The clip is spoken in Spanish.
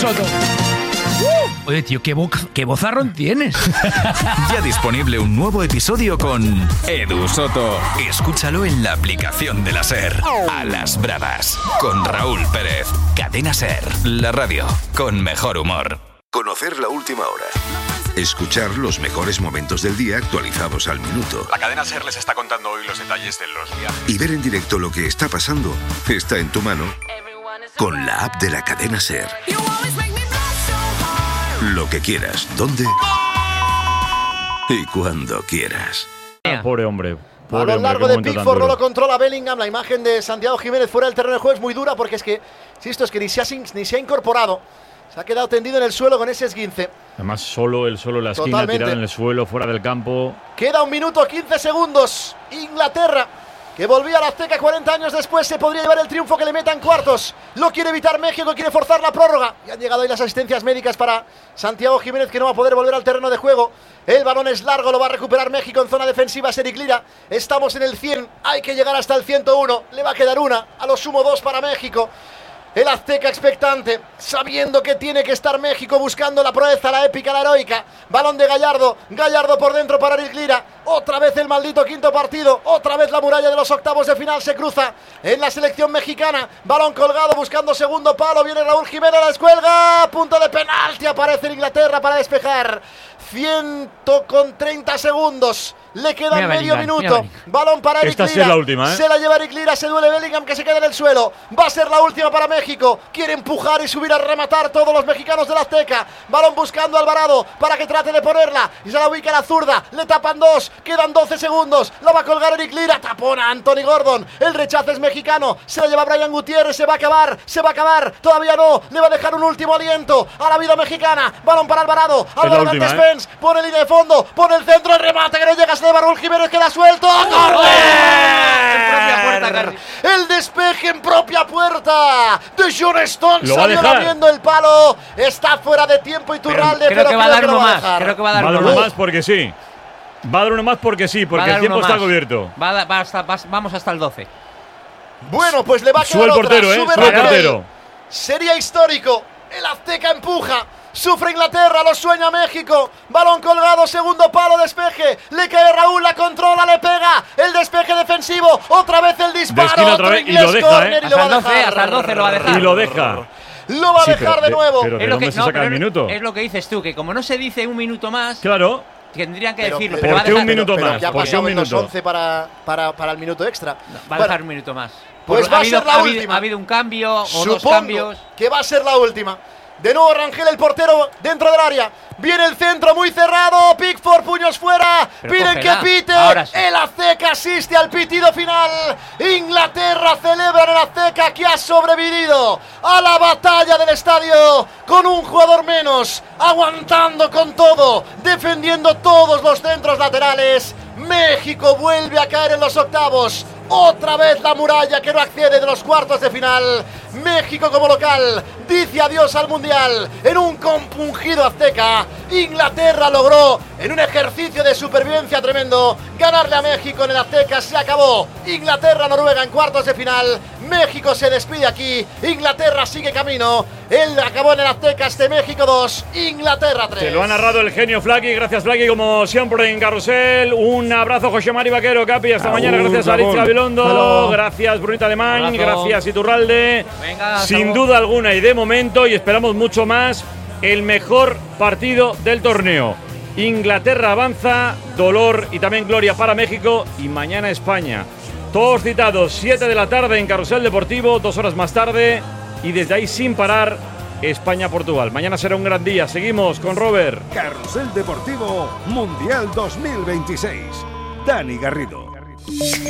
Soto. Oye, tío, qué vozarrón tienes. Ya disponible un nuevo episodio con Edu Soto. Escúchalo en la aplicación de la SER. A las bravas, con Raúl Pérez. Cadena SER, la radio con mejor humor. Conocer la última hora. Escuchar los mejores momentos del día actualizados al minuto. La cadena SER les está contando hoy los detalles de los viajes. Y ver en directo lo que está pasando está en tu mano con la app de la cadena SER. Lo que quieras, dónde y cuando quieras. Pobre hombre. A lo largo de Pickford no lo controla Bellingham. La imagen de Santiago Jiménez fuera del terreno de juego es muy dura porque es que, insisto, es que ni se ha incorporado. Se ha quedado tendido en el suelo con ese esguince. Además, solo en la esquina, Totalmente. tirado en el suelo, fuera del campo. Queda 1 minuto 15 segundos. Inglaterra, que volvía a la Azteca 40 años después, se podría llevar el triunfo que le meta en cuartos. Lo quiere evitar México, quiere forzar la prórroga. Y han llegado ahí las asistencias médicas para Santiago Jiménez, que no va a poder volver al terreno de juego. El balón es largo, lo va a recuperar México en zona defensiva. Eric Lira, estamos en el 100, hay que llegar hasta el 101. Le va a quedar una, a lo sumo 2 para México. El Azteca expectante, sabiendo que tiene que estar México buscando la proeza, la épica, la heroica. Balón de Gallardo, Gallardo por dentro para Eric Lira. Otra vez el maldito quinto partido, otra vez la muralla de los octavos de final se cruza en la selección mexicana. Balón colgado buscando segundo palo, viene Raúl Jiménez, la descuelga, punto de penalti, aparece en Inglaterra para despejar. 130 segundos. Le queda medio minuto. Balón para Eric Lira. Esta sí es la última, ¿eh? Se la lleva Eric Lira, se duele Bellingham, que se queda en el suelo. Va a ser la última para México. Quiere empujar y subir a rematar todos los mexicanos del Azteca. Balón buscando a Alvarado para que trate de ponerla. Y se la ubica a la zurda. Le tapan 2. Quedan 12 segundos. La va a colgar Eric Lira. Tapona Anthony Gordon. El rechazo es mexicano. Se la lleva Brian Gutiérrez. Se va a acabar. Se va a acabar. Todavía no. Le va a dejar un último aliento a la vida mexicana. Balón para Alvarado. Alvarado ante Spence. Pone línea de fondo. Pone el centro. El remate que no llega. Se lleva Raúl Jiménez, queda suelto. ¡Corner! El despeje en propia puerta de John Stones. Salió lamiendo el palo. Está fuera de tiempo Iturralde, creo que va a dar uno más. Creo que va a dar uno más porque sí. Va a dar uno más porque sí, porque el tiempo está cubierto. Vamos hasta el 12. Bueno, pues le va a quedar Sube el portero, otra. Sube el portero. Sería histórico. El Azteca empuja. Sufre Inglaterra, lo sueña México. Balón colgado, segundo palo, despeje. Le cae Raúl, la controla, le pega. El despeje defensivo, otra vez el disparo. Otra vez, y lo deja, hasta el 12 lo va a dejar. Y lo deja. Lo va a dejar de nuevo. Pero ¿de dónde se saca el minuto? Es lo que dices tú, que como no se dice un minuto más. Claro. Tendrían que decirlo. ¿Por qué un minuto más? Ya ha pasado menos 11 para el minuto extra. Va a dejar un minuto más. Pues va a ser la última. Ha habido un cambio o dos cambios. Que va a ser la última. De nuevo Rangel, el portero, dentro del área. Viene el centro muy cerrado. Pickford, puños fuera. Piden que pite. Sí. El Azteca asiste al pitido final. Inglaterra celebra en el Azteca que ha sobrevivido a la batalla del estadio con un jugador menos, aguantando con todo, defendiendo todos los centros laterales. México vuelve a caer en los octavos. Otra vez la muralla que no accede de los cuartos de final. México como local dice adiós al Mundial en un compungido Azteca. Inglaterra logró, en un ejercicio de supervivencia tremendo, ganarle a México en el Azteca. Se acabó. Inglaterra-Noruega en cuartos de final. México se despide aquí. Inglaterra sigue camino. Él acabó en el Azteca, México 2, Inglaterra 3. Te lo ha narrado el genio Flaky. Gracias, Flaky, como siempre en Carrusel. Un abrazo, José Mari Vaquero, Capi. Hasta mañana. Gracias a Alicia Gabilondo. Gracias, Brunita Alemán. Gracias, Iturralde. Venga, sin duda alguna y de momento, y esperamos mucho más, el mejor partido del torneo. Inglaterra avanza, dolor y también gloria para México, y mañana España. Todos citados, 7 de la tarde en Carrusel Deportivo, 2 horas más tarde, y desde ahí sin parar, España-Portugal. Mañana será un gran día. Seguimos con Robert. Carrusel Deportivo Mundial 2026. Dani Garrido.